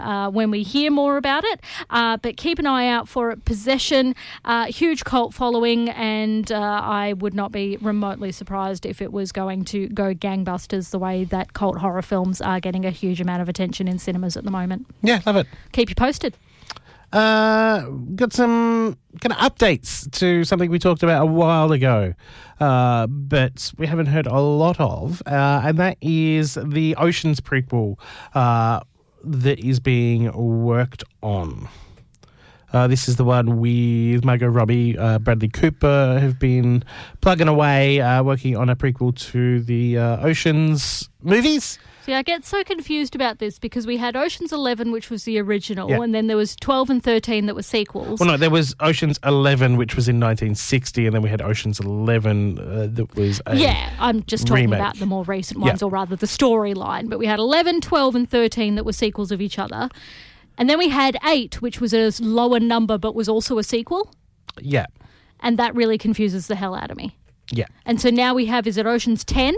when we hear more about it. But keep an eye out for it. Possession, huge cult following, and I would not be remotely surprised if it was going to go gangbusters the way that cult horror films are getting a huge amount of attention in cinemas at the moment. Yeah, love it. Keep you posted. Got some kind of updates to something we talked about a while ago, but we haven't heard a lot of, and that is the Oceans prequel that is being worked on. This is the one with Margot Robbie, Bradley Cooper have been plugging away, working on a prequel to the Oceans movies. See, I get so confused about this because we had Ocean's 11, which was the original, and then there was 12 and 13 that were sequels. Well, no, there was Ocean's 11, which was in 1960, and then we had Ocean's 11 that was a I'm just talking remake. about the more recent ones, or rather the storyline. But we had 11, 12 and 13 that were sequels of each other. And then we had 8, which was a lower number but was also a sequel. Yeah. And that really confuses the hell out of me. Yeah. And so now we have, is it Ocean's 10?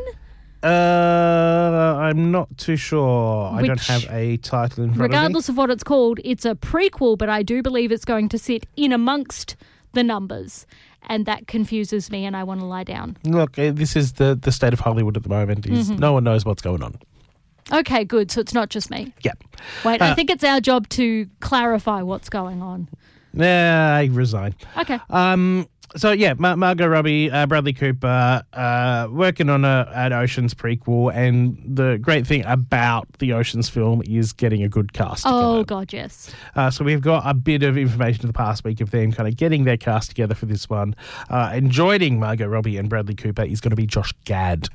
I'm not too sure. I don't have a title in front of me. Regardless of what it's called, it's a prequel, but I do believe it's going to sit in amongst the numbers. And that confuses me and I want to lie down. Look, this is the state of Hollywood at the moment. Is no one knows what's going on. Okay, good. So it's not just me. Yeah. Wait, I think it's our job to clarify what's going on. Yeah, I resign. Okay. So, yeah, Margot Robbie, Bradley Cooper, working on an Oceans prequel, and the great thing about the Oceans film is getting a good cast together. Oh, God, yes. So we've got a bit of information in the past week of them kind of getting their cast together for this one. And joining Margot Robbie and Bradley Cooper is going to be Josh Gad.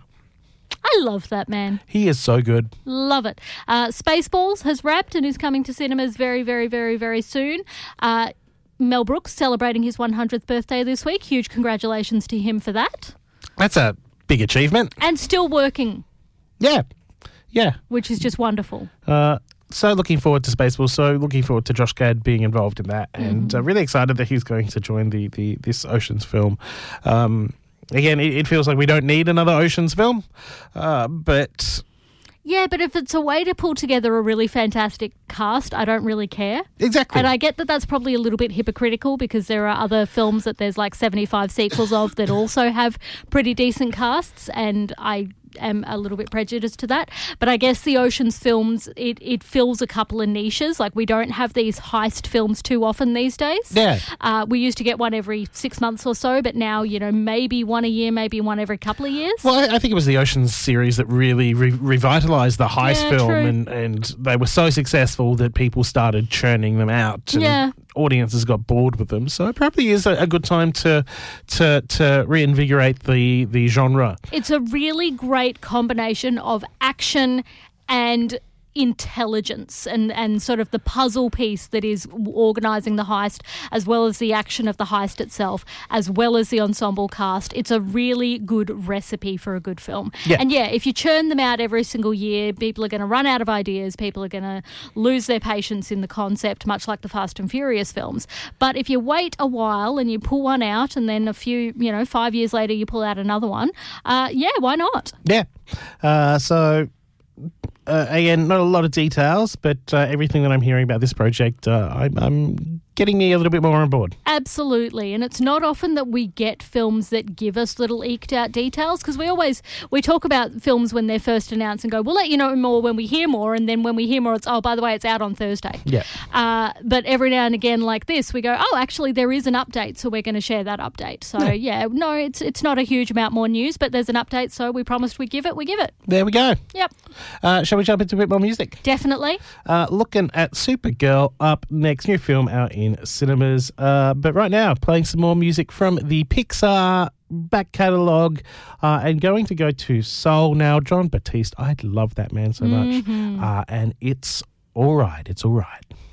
I love that man. He is so good. Love it. Spaceballs has wrapped and is coming to cinemas very, very, very, very soon. Mel Brooks celebrating his 100th birthday this week. Huge congratulations to him for that. That's a big achievement. And still working. Yeah. Yeah. Which is just wonderful. So looking forward to Spaceballs. So looking forward to Josh Gad being involved in that. And really excited that he's going to join this Oceans film. Again, it feels like we don't need another Oceans film. But... Yeah, but if it's a way to pull together a really fantastic cast, I don't really care. Exactly. And I get that that's probably a little bit hypocritical because there are other films that there's like 75 sequels of that also have pretty decent casts, and I am a little bit prejudiced to that. But I guess the Oceans films, it fills a couple of niches. Like, we don't have these heist films too often these days. Yeah. We used to get one every 6 months or so, but now, maybe one a year, maybe one every couple of years. Well, I think it was the Oceans series that really revitalised the heist film, true. and they were so successful that people started churning them out. And audiences got bored with them. So it probably is a good time to reinvigorate the genre. It's a really great combination of action and intelligence and sort of the puzzle piece that is organising the heist, as well as the action of the heist itself, as well as the ensemble cast. It's a really good recipe for a good film. Yeah. And if you churn them out every single year, people are going to run out of ideas, people are going to lose their patience in the concept, much like the Fast and Furious films. But if you wait a while and you pull one out and then a few, 5 years later you pull out another one, why not? Yeah. Again, not a lot of details, but everything that I'm hearing about this project, I'm getting me a little bit more on board. Absolutely. And it's not often that we get films that give us little eked out details, because we talk about films when they're first announced and go, we'll let you know more when we hear more, and then when we hear more it's, oh, by the way, it's out on Thursday. Yeah. But every now and again like this, we go, oh, actually there is an update, so we're going to share that update. So it's not a huge amount more news, but there's an update, so we promised we'd give it. There we go. Yep. Shall we jump into a bit more music? Definitely. Looking at Supergirl up next, new film out in cinemas. But right now, playing some more music from the Pixar back catalogue, and going to go to Soul now. Jon Batiste, I love that man so much. And it's all right. It's all right.